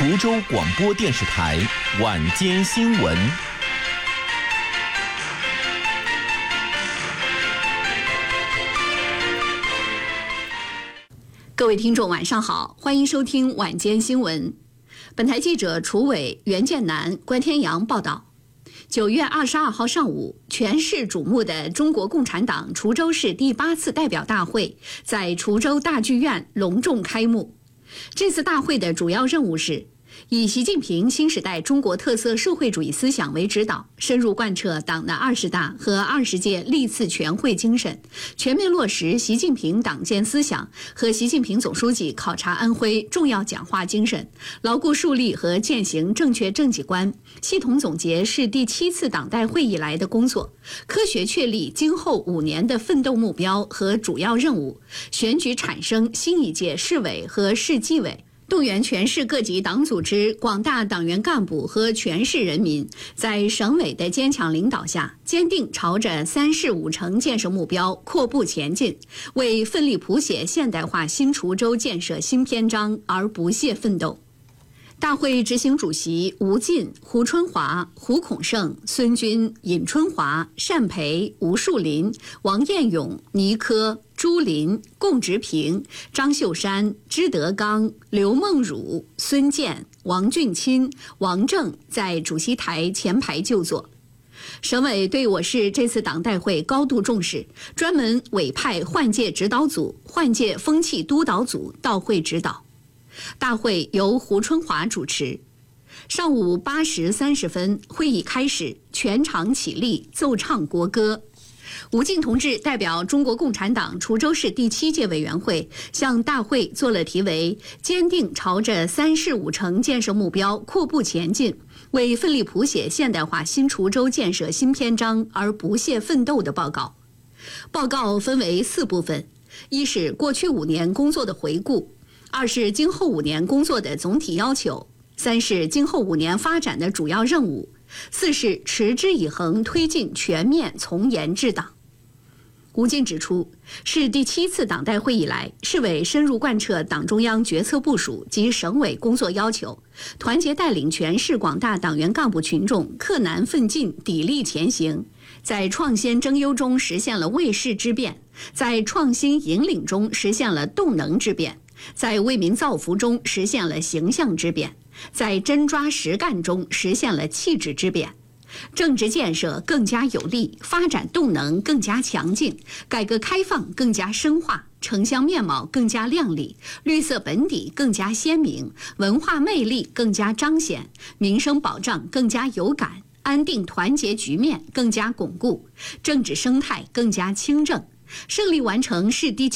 滁州广播电视台晚间新闻。 各位听众晚上好，欢迎收听晚间新闻。本台记者楚伟、袁建南、关天阳报道。9月22号上午，全市瞩目的中国共产党滁州市第8次代表大会在滁州大剧院隆重开幕。这次大会的主要任务是以习近平新时代中国特色社会主义思想为指导，深入贯彻党的20大和20届历次全会精神，全面落实习近平党建思想和习近平总书记考察安徽重要讲话精神，牢固树立和践行正确政绩观，系统总结市第7次党代会以来的工作，科学确立今后5年的奋斗目标和主要任务，选举产生新一届市委和市纪委，动员全市各级党组织、广大党员干部和全市人民，在省委的坚强领导下，坚定朝着3市5城建设目标阔步前进，为奋力谱写现代化新滁州建设新篇章而不懈奋斗。大会执行主席吴进、胡春华、胡孔胜、孙军、尹春华、单培、吴树林、王彦勇、倪科、朱林、龚直平、张秀山、支德刚、刘梦汝、孙健、王俊钦、王正在主席台前排就座。省委对我市这次党代会高度重视，专门委派换届指导组、换届风气督导组到会指导。大会由胡春华主持。上午8时30分，会议开始，全场起立奏唱国歌。吴进同志代表中国共产党滁州市第7届委员会向大会做了题为“坚定朝着3市5城建设目标阔步前进，为奋力谱写现代化新滁州建设新篇章而不懈奋斗”的报告。报告分为4部分：一是过去5年工作的回顾；2是今后5年工作的总体要求；3是今后5年发展的主要任务；4是持之以恒推进全面从严治党。吴进指出，市第7次党代会以来，市委深入贯彻党中央决策部署及省委工作要求，团结带领全市广大党员干部群众克难奋进，砥砺前行，在创先争优中实现了为市之变，在创新引领中实现了动能之变，在为民造福中实现了形象之变，在真抓实干中实现了气质之变。政治建设更加有力，发展动能更加强劲，改革开放更加深化，城乡面貌更加亮丽，绿色本底更加鲜明，文化魅力更加彰显，民生保障更加有感，安定团结局面更加巩固，政治生态更加清正，胜利完成市第7